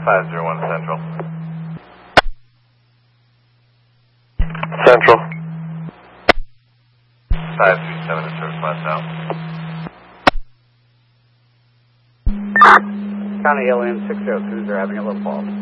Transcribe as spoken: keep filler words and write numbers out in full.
five zero one Central. Central. five three seven to service last out. County Alien six zero two, they're having a little fault.